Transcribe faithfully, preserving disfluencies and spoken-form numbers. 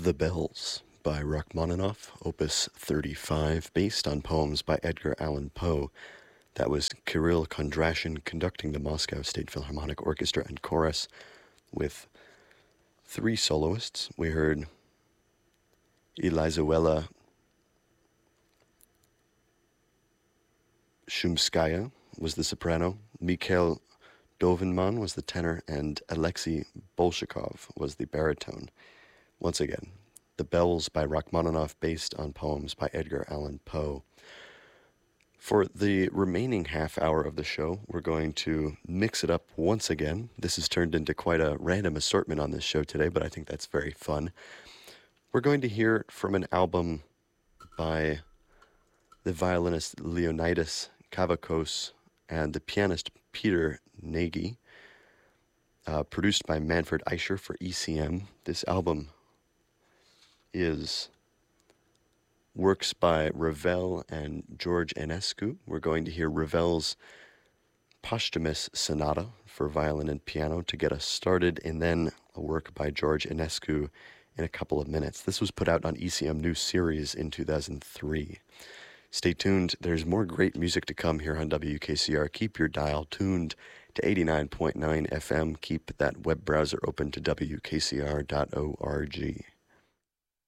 The Bells by Rachmaninoff, Opus thirty-five, based on poems by Edgar Allan Poe. That was Kirill Kondrashin conducting the Moscow State Philharmonic Orchestra and Chorus with three soloists. We heard Elizuela Shumskaya was the soprano, Mikhail Dovenman was the tenor, and Alexei Bolshakov was the baritone. Once again, The Bells by Rachmaninoff, based on poems by Edgar Allan Poe. For the remaining half hour of the show, we're going to mix it up once again. This has turned into quite a random assortment on this show today, but I think that's very fun. We're going to hear from an album by the violinist Leonidas Kavakos and the pianist Peter Nagy, uh, produced by Manfred Eicher for E C M. This album is works by Ravel and George Enescu. We're going to hear Ravel's posthumous sonata for violin and piano to get us started, and then a work by George Enescu in a couple of minutes. This was put out on E C M New Series in two thousand three. Stay tuned. There's more great music to come here on W K C R. Keep your dial tuned to eighty-nine point nine F M. Keep that web browser open to W K C R dot org.